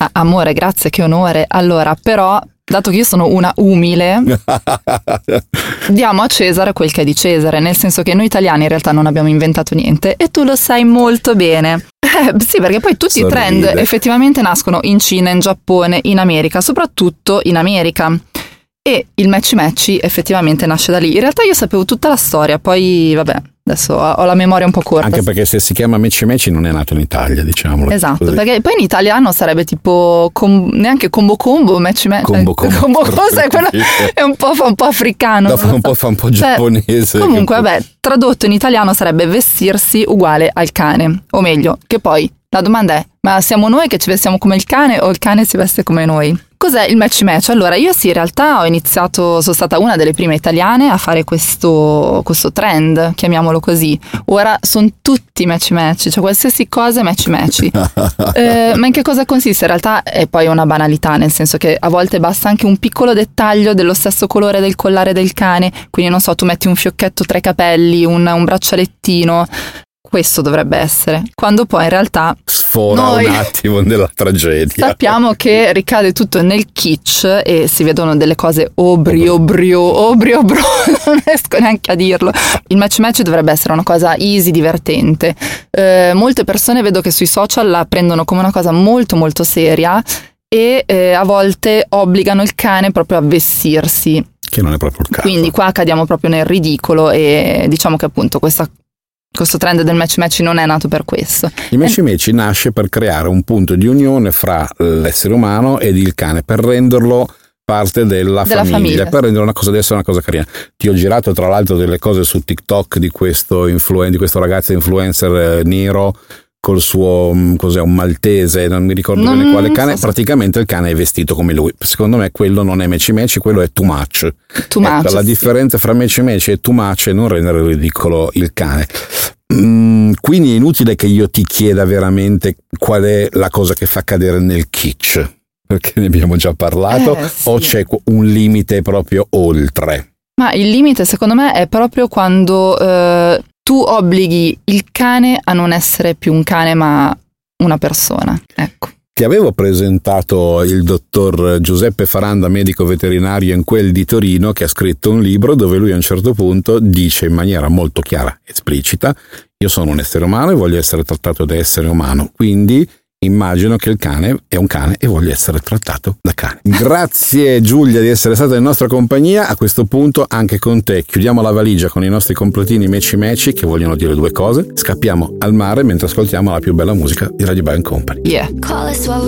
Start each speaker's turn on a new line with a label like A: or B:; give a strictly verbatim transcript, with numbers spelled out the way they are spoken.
A: Ah, amore, grazie, che onore. Allora, però, dato che io sono una umile, diamo a Cesare quel che è di Cesare, nel senso che noi italiani in realtà non abbiamo inventato niente e tu lo sai molto bene. Eh, sì, perché poi tutti i trend effettivamente nascono in Cina, in Giappone, in America, soprattutto in America. E il matchy matchy effettivamente nasce da lì. In realtà io sapevo tutta la storia, poi vabbè, adesso ho la memoria un po' corta.
B: Anche perché se si chiama matchy matchy non è nato in Italia, diciamolo.
A: Esatto,
B: così.
A: Perché poi in italiano sarebbe tipo com- neanche combo combo, matchy matchy.
B: Combo combo.
A: combo cosa, quello è un po', fa un po' africano.
B: No, fa un po', fa un po' giapponese.
A: Cioè, comunque vabbè, tradotto in italiano sarebbe vestirsi uguale al cane. O meglio, che poi la domanda è, ma siamo noi che ci vestiamo come il cane o il cane si veste come noi? Cos'è il matchy match? Allora, io sì, in realtà ho iniziato, sono stata una delle prime italiane a fare questo, questo trend, chiamiamolo così. Ora sono tutti matchy match, cioè qualsiasi cosa è matchy match. eh, ma in che cosa consiste? In realtà è poi una banalità, nel senso che a volte basta anche un piccolo dettaglio dello stesso colore del collare del cane, quindi non so, tu metti un fiocchetto tra i capelli, un, un braccialettino. Questo dovrebbe essere, quando poi in realtà
B: sfora
A: noi
B: un attimo della tragedia.
A: Sappiamo che ricade tutto nel kitsch e si vedono delle cose obrio, brio, obrio, bro, non riesco neanche a dirlo. Il match match dovrebbe essere una cosa easy, divertente. Eh, molte persone vedo che sui social la prendono come una cosa molto molto seria e eh, a volte obbligano il cane proprio a vestirsi.
B: Che non è proprio il caso.
A: Quindi qua cadiamo proprio nel ridicolo e diciamo che appunto questa Questo trend del matchy matchy non è nato per questo.
B: Il matchy matchy nasce per creare un punto di unione fra l'essere umano ed il cane, per renderlo parte della,
A: della
B: famiglia,
A: famiglia,
B: per rendere una cosa adesso una cosa carina. Ti ho girato tra l'altro delle cose su TikTok di questo influen- di questo ragazzo influencer eh, nero col suo, cos'è, un maltese, non mi ricordo
A: non,
B: bene quale cane,
A: so
B: praticamente il cane è vestito come lui. Secondo me quello non è matchy matchy, quello è too much.
A: Too much,
B: ecco, la
A: sì.
B: differenza fra matchy matchy e too much è non rendere ridicolo il cane. Mm, quindi è inutile che io ti chieda veramente qual è la cosa che fa cadere nel kitsch, perché ne abbiamo già parlato,
A: eh, sì.
B: o c'è un limite proprio oltre?
A: Ma il limite secondo me è proprio quando eh, tu obblighi il cane a non essere più un cane ma una persona, ecco.
B: Ti avevo presentato il dottor Giuseppe Faranda, medico veterinario in quel di Torino, che ha scritto un libro dove lui a un certo punto dice in maniera molto chiara e esplicita: io sono un essere umano e voglio essere trattato da essere umano, quindi immagino che il cane è un cane e voglio essere trattato da cane. Grazie Giulia di essere stata in nostra compagnia. A questo punto anche con te chiudiamo la valigia con i nostri completini matchy matchy che vogliono dire due cose. Scappiamo al mare mentre ascoltiamo la più bella musica di Radio Band Company.
A: Yeah.